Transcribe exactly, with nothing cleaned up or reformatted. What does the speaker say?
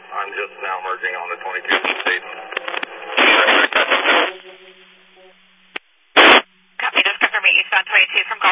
I'm just now merging on the twenty-two state. Copy, just confirming eastbound twenty-two from Gulf.